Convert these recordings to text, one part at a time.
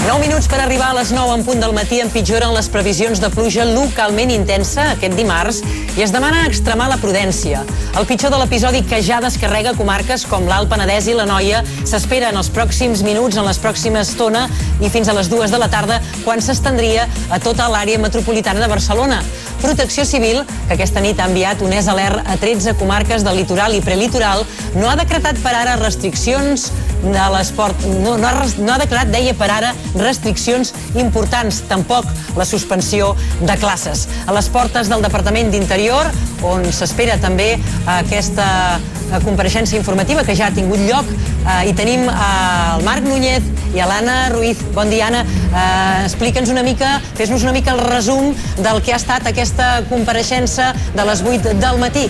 9 minuts per arribar a les 9 en punt del matí. Empitjoren les previsions de pluja localment intensa aquest dimarts i es demana extremar la prudència. El pitjor de l'episodi que ja descarrega comarques com l'Alt Penedès i l'Anoia s'espera en els pròxims minuts, en les pròximes estona i fins a les 2 de la tarda, quan s'estendria a tota l'àrea metropolitana de Barcelona. Protecció Civil, que aquesta nit ha enviat un alert a 13 comarques del litoral i prelitoral, no ha decretat per ara restriccions de l'esport, no ha declarat, deia, per ara restriccions importants, tampoc la suspensió de classes. A les portes del Departament d'Interior, on s'espera també aquesta compareixença informativa que ja ha tingut lloc, hi tenim el Marc Núñez i l'Anna Ruiz. Bon dia, Anna. Explica'ns una mica, fes-nos una mica el resum del que ha estat aquesta compareixença de les 8 del matí.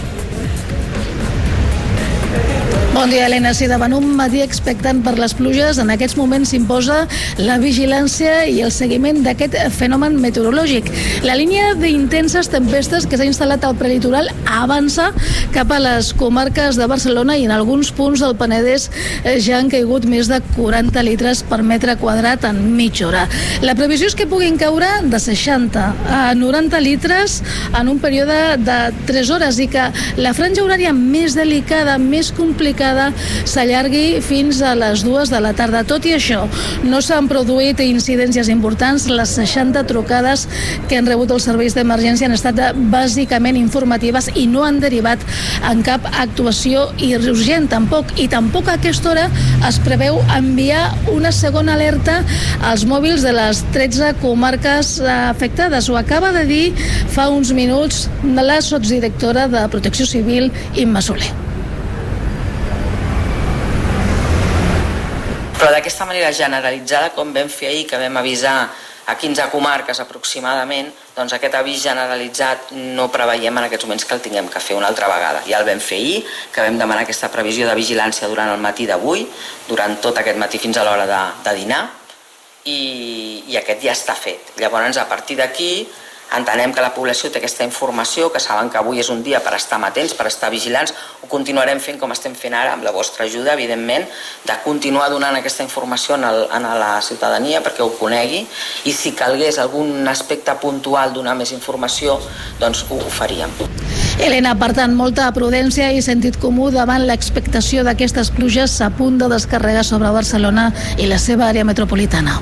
Bon dia, Helena. Sí, davant un matí expectant per les pluges, en aquests moments s'imposa la vigilància i el seguiment d'aquest fenomen meteorològic. La línia d'intenses tempestes que s'ha instal·lat al prelitoral avança cap a les comarques de Barcelona i en alguns punts del Penedès ja han caigut més de 40 litres per metre quadrat en mitja hora. La previsió és que puguin caure de 60 a 90 litres en un període de 3 hores i que la franja horària més delicada, més complicada, s'allargui fins a les 2 de la tarda. Tot i això, no s'han produït incidències importants. Les 60 trucades que han rebut els serveis d'emergència han estat bàsicament informatives i no han derivat en cap actuació urgent, tampoc. I tampoc a aquesta hora es preveu enviar una segona alerta als mòbils de les 13 comarques afectades. Ho acaba de dir fa uns minuts la sotsdirectora de Protecció Civil, Imma Soler. Però d'aquesta manera generalitzada, com vam fer ahir, que vam avisar a 15 comarques aproximadament, doncs aquest avís generalitzat no preveiem en aquests moments que el tinguem que fer una altra vegada. Ja el vam fer ahir, que vam demanar aquesta previsió de vigilància durant el matí d'avui, durant tot aquest matí fins a l'hora de dinar, i aquest ja està fet. Llavors, a partir d'aquí, entenem que la població té aquesta informació, que saben que avui és un dia per estar amatents, per estar vigilants. Ho continuarem fent com estem fent ara, amb la vostra ajuda, evidentment, de continuar donant aquesta informació a la ciutadania perquè ho conegui, i si calgués algun aspecte puntual donar més informació, doncs ho faríem. Helena, per tant, molta prudència i sentit comú davant l'expectació d'aquestes pluges a punt de descarregar sobre Barcelona i la seva àrea metropolitana.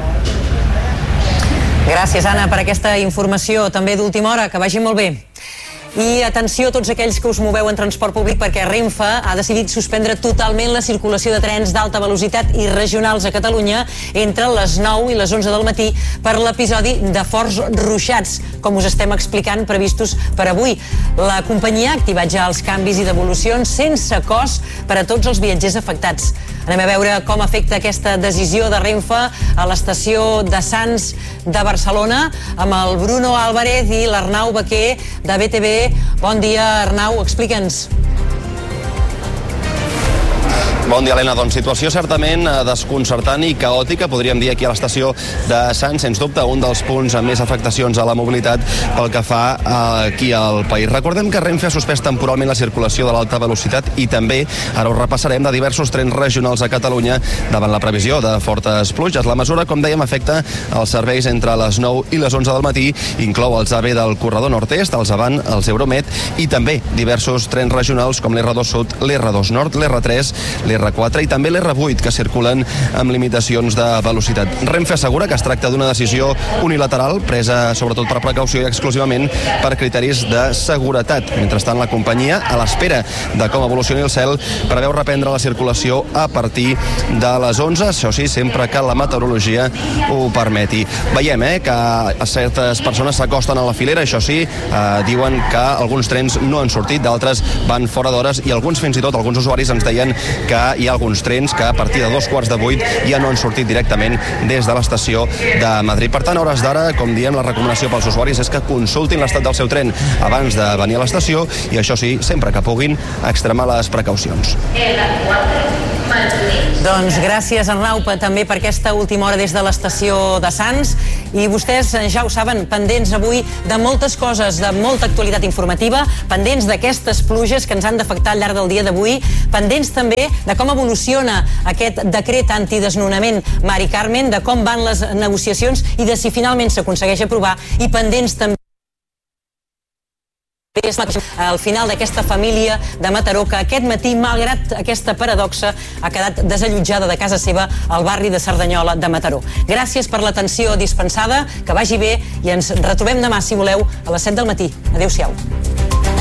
Gràcies, Anna, per aquesta informació també d'última hora. Que vagi molt bé. I atenció a tots aquells que us moveu en transport públic, perquè Renfe ha decidit suspendre totalment la circulació de trens d'alta velocitat i regionals a Catalunya entre les 9 i les 11 del matí per l'episodi de forts ruixats, com us estem explicant, previstos per avui. La companyia ha activat ja els canvis i devolucions sense cost per a tots els viatgers afectats. Anem a veure com afecta aquesta decisió de Renfe a l'estació de Sants de Barcelona amb el Bruno Álvarez i l'Arnau Baquer de BTV. Bon dia, Arnau, explica'ns. Bon dia, Helena. Doncs situació certament desconcertant i caòtica, podríem dir, aquí a l'estació de Sants, sens dubte, un dels punts amb més afectacions a la mobilitat pel que fa aquí al país. Recordem que Renfe ha suspès temporalment la circulació de l'alta velocitat i també, ara ho repassarem, de diversos trens regionals a Catalunya davant la previsió de fortes pluges. La mesura, com dèiem, afecta els serveis entre les 9 i les 11 del matí, inclou els AVE del corredor nord-est, els Avant, els Euromed i també diversos trens regionals com l'R2 Sud, l'R2 Nord, l'R3, l'R4 i també l'R8, que circulen amb limitacions de velocitat. Renfe assegura que es tracta d'una decisió unilateral, presa sobretot per precaució i exclusivament per criteris de seguretat. Mentrestant, la companyia, a l'espera de com evolucioni el cel, preveu reprendre la circulació a partir de les 11, això sí, sempre que la meteorologia ho permeti. Veiem que certes persones s'acosten a la filera, això sí, diuen que alguns trens no han sortit, d'altres van fora d'hores i alguns, fins i tot, alguns usuaris ens deien que hi ha alguns trens que a partir de 7:45 ja no han sortit directament des de l'estació de Madrid. Per tant, a hores d'ara, com diem, la recomanació pels usuaris és que consultin l'estat del seu tren abans de venir a l'estació i, això sí, sempre que puguin, extremar les precaucions. Doncs gràcies, Arnau, també per aquesta última hora des de l'estació de Sants. I vostès ja ho saben, pendents avui de moltes coses, de molta actualitat informativa, pendents d'aquestes pluges que ens han d'afectar al llarg del dia d'avui, pendents també de com evoluciona aquest decret antidesnonament Mari Carmen, de com van les negociacions i de si finalment s'aconsegueix aprovar, i pendents també al final d'aquesta família de Mataró que aquest matí, malgrat aquesta paradoxa, ha quedat desallotjada de casa seva al barri de Cerdanyola de Mataró. Gràcies per l'atenció dispensada, que vagi bé i ens retrobem demà, si voleu, a les 7 del matí. Adéu-siau.